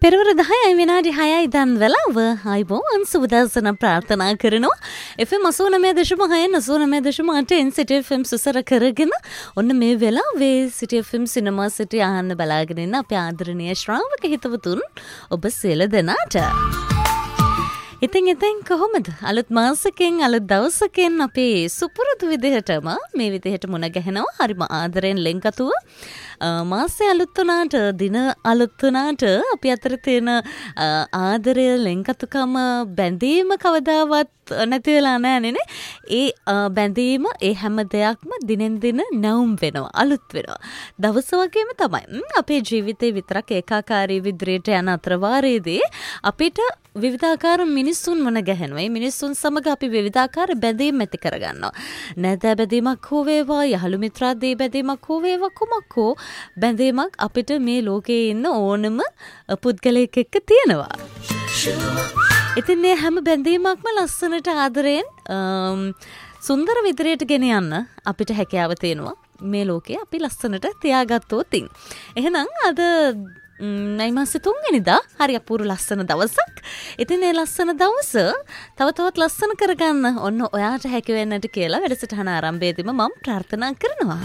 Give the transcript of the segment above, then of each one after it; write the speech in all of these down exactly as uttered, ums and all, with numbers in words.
පෙරවරු දහයයි විනාඩි හයයි දැන් වෙලාව. ආයුබෝවන් සුබදවසක් ප්‍රාර්ථනා කරනවා. එෆ් එම් අසූනමය දශම හය අසූනමය දශම අටෙන් සිටි එෆ් එම් සුසර කරගෙන ඔන්න මේ වෙලාවේ සිටි එෆ් එම් සිනමා සිටි අහන්න බලාගෙන ඉන්න අපේ ආදරණීය ශ්‍රාවක හිතවතුන් ඔබ සියලු දෙනාට. ඉතින් ඉතින් කොහොමද? අලුත් මාසෙකින් අලුත් දවසකින් අපි සුපුරුදු විදිහටම මේ විදිහට මුණ ගැහෙනවා. හරිම ආදරෙන් ලෙන්කතුව මාසේ අලුත් වුණාට දින අලුත් වුණාට අපි අතර තියෙන ආදරය ලෙන්කතුකම බැඳීම කවදාවත් නැති වෙලා නැහැ නේ. ඒ බැඳීම ඒ හැම දෙයක්ම දිනෙන් දින නැවුම් වෙනවා, අලුත් වෙනවා. දවස වගේම තමයි අපේ ජීවිතේ විතරක් ඒකාකාරී විදිහට යන අතරවාරයේදී අපිට විවිධාකාර මිනිස්සුන් මුණ ගැහෙනවා. මේ මිනිස්සුන් සමග අපි විවිධාකාර බැඳීම් ඇති කරගන්නවා. නැදා බැඳීමක් හෝ වේවා, යහළු මිත්‍රාදී බැඳීමක් හෝ වේවා, කුමක් හෝ බැඳීමක් අපිට මේ ලෝකයේ ඉන්න ඕනම පුද්ගලයෙක් එක්ක තියෙනවා. ඉතින් මේ හැම බැඳීමක්ම ලස්සනට ආදරයෙන් සුන්දර විදිහට ගෙන යන්න අපිට හැකියාව තියෙනවා. මේ ලෝකේ අපි ලස්සනට තියාගත්තොත්. එහෙනම් අද නයි මාසේ තුන්වෙනිදා හරි අපූර්ව ලස්සන දවසක්. ඉතින් මේ ලස්සන දවස තව තවත් ලස්සන කරගන්න ඔන්න ඔයාට හැකි වෙන්නට කියලා වැඩසටහන ආරම්භයේදීම මම ප්‍රාර්ථනා කරනවා.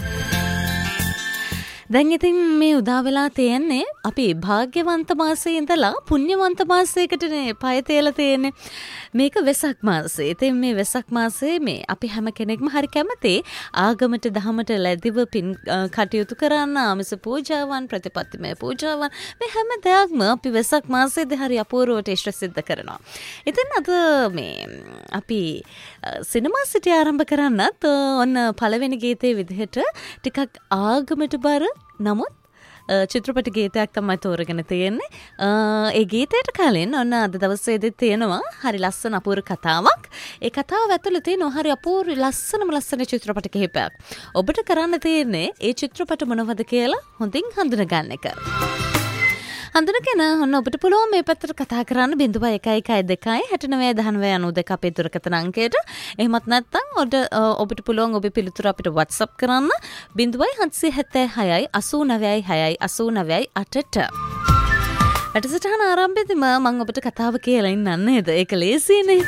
දැන් ඉතින් මේ උදා වෙලා තියෙන්නේ අපි භාග්‍යවන්ත මාසයේ ඉඳලා පුණ්‍යවන්ත මාසයකටනේ පය තියලා තියෙන්නේ. මේක වෙසක් මාසය. ඉතින් මේ වෙසක් මාසයේ මේ අපි හැම කෙනෙක්ම හරි කැමති ආගමට දහමට ලැබිව පින් කටයුතු කරන්න, ආමිස පූජාවන්, ප්‍රතිපත්තිමය පූජාවන් මේ හැම දෙයක්ම අපි වෙසක් මාසයේදී හරි අපූර්වට ඉෂ්ට සිද්ධ කරනවා. ඉතින් අද මේ අපි සිනමා සිටි ආරම්භ කරන්නත් ඔන්න පළවෙනි ගීතයේ විදිහට ටිකක් ආගමට බර නමුත් චිත්‍රපට ගීතයක් තමයි තෝරගෙන තියෙන්නේ. ඒ ගීතයට කලින් ඔන්න අද දවසේදී තියෙනවා හරි ලස්සන අපූර්ව කතාවක්. ඒ කතාව ඇතුළේ තියෙන හරි අපූර්ව ලස්සනම ලස්සන චිත්‍රපට කිහිපයක්. ඔබට කරන්න තියෙන්නේ ඒ චිත්‍රපට මොනවද කියලා හොඳින් හඳුනගන්න එක. හඳුනගෙන ඔන්න ඔබට පුළුවන් මේ පැත්තට කතා කරන්න බිංදුව එකයි එකයි දෙකයි හැට නවය දහනවය අනූ දෙක අපේ දුරකථන අංකයට. එහෙමත් නැත්නම් ඔබට පුළුවන් ඔබේ පිළිතුර අපිට WhatsApp කරන්න බිංදුව හත්සිය හැත්තෑ හයයි අසූ නවයයි හයයි අසූ නවයයි අටට. වැඩසටහන ආරම්භයේදීම මම ඔබට කතාව කියලා ඉන්නන්නේ නේද? ඒක ලේසියිනේ.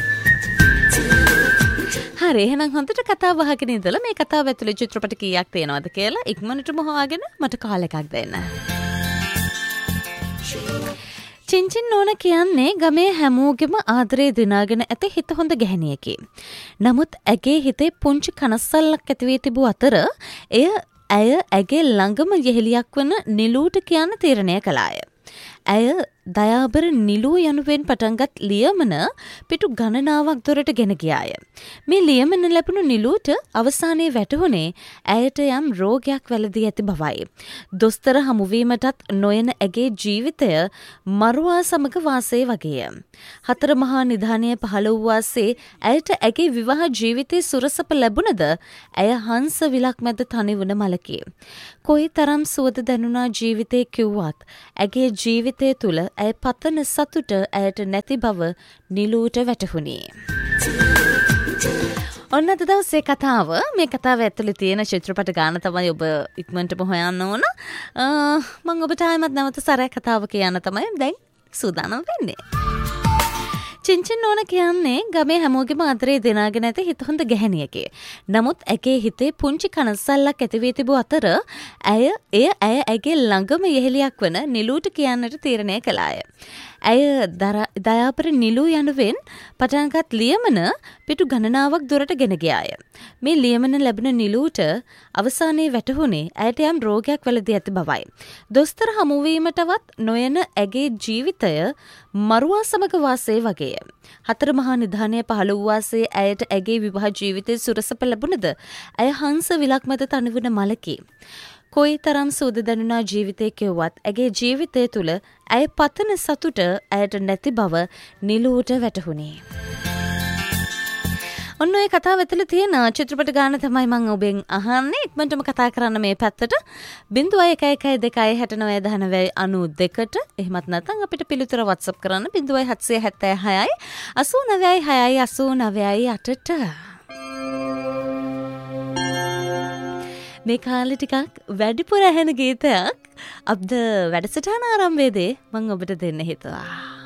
හරි, එහෙනම් හොඳට කතාව අහගෙන ඉඳලා මේ කතාව ඇතුලේ චිත්‍රපට කීයක් තියෙනවද කියලා ඉක්මනටම හොයාගෙන මට කාල් එකක් දෙන්න. චින්චින් නෝන කියන්නේ ගමේ හැමෝගෙම ආදරේ දිනාගෙන ඇති හිත හොඳ ගැහණියකි. නමුත් ඇගේ හිතේ පුංචි කනස්සල්ලක් ඇති වී තිබූ අතර එය ඇය ඇගේ ළඟම යෙහෙලියක් වන නිලූට කියන්න තීරණය කළාය. ඇය දයාබර නිලූ යනුවෙන් පටන්ගත් ලියමන පිටු ගණනාවක් දොරට ගෙන ගියාය. මේ ලියමන ලැබුණු නිලූට අවසානයේ වැටහුණේ ඇයට යම් රෝගයක් වැළදී ඇති බවයි. දොස්තර හමුවීමටත් නොයන ඇගේ ජීවිතය මරුවා සමග වාසයේ වගේය. හතර මහා නිධානය පහළ වූ වාසේ ඇයට ඇගේ විවාහ ජීවිතයේ සුරසප ලැබුණද ඇය හංස විලක් මැද තනි වුණ මලකි. කොයි තරම් සුවද දැනුණා ජීවිතේ කිව්වත් ඇගේ ජීවිතය තුළ ඇය පතන සතුට ඇයට නැති බව නිලූට වැටහුණි. ඔන්න අද දවසේ කතාව මේ කතාව ඇතුලේ තියෙන චිත්‍රපට ගාන තමයි ඔබ ඉක්මනටම හොයන්න ඕන. මම ඔබට ආයෙමත් නැවත සරයක් කතාව කියන්න තමයි දැන් සූදානම් වෙන්නේ. චින්චින් නෝන කියන්නේ ගමේ හැමෝගෙම ආදරේ දෙනාගෙන ඇති හිත හොඳ ගැහණියකි. නමුත් ඇගේ හිතේ පුංචි කනස්සල්ලක් ඇති වී තිබූ අතර ඇය එය ඇය ඇගේ ළඟම යෙහෙලියක් වන නිලූට කියන්නට තීරණය කළාය. ඇය දයාපර නිලූ යනුවෙන් පටන්ගත් ලියමන පිටු ගණනාවක් දුරට ගෙන ගියාය. මේ ලියමන ලැබෙන නිලූට අවසානයේ වැටහුණේ ඇයට යම් රෝගයක් වැළදී ඇති බවයි. දොස්තර හමුවීමටවත් නොයන ඇගේ ජීවිතය මරුවා සමග වාසයේ වගේය. හතර මහා නිධානය පහළ වූ වාසේ ඇයට ඇගේ විවාහ ජීවිතයේ සුරසප ලැබුණද ඇය හංස විලක් මත තනිවුණ මලකි. කොයි තරම් සූද දැනුණා ජීවිතය කිව්වත් ඇගේ ජීවිතය තුළ ඇය පතන සතුට ඇයට නැති බව නිලූට වැටහුණේ. ඔන්න ඔය කතාව ඇතුළේ තියෙන චිත්‍රපට ගාන තමයි මම ඔබෙන් අහන්නේ. ඉක්මනටම කතා කරන්න මේ පැත්තට බිංදුව එකයි එකයි දෙකයි හැට නවය දහනවය අනූ දෙකට. එහෙමත් නැත්නම් අපිට පිළිතුර WhatsApp කරන්න බිංදුව හත්සිය හැත්තෑ හයයි අසූ නවයයි හයයි අසූ නවයයි අටට. මේ කාලේ ටිකක් වැඩිපුර ඇහෙන ගීතයක්. අබ්ද වැඩසටහන ආරම්භයේදී මම ඔබට දෙන්න හිතුවා.